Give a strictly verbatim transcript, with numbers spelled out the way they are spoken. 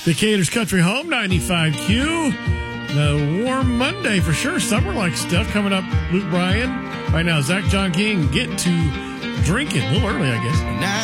Decatur's Country Home, ninety-five Q. The warm Monday for sure. Summer-like stuff coming up. Luke Bryan. Right now, Zach John King, Get to Drinking. A little early, I guess.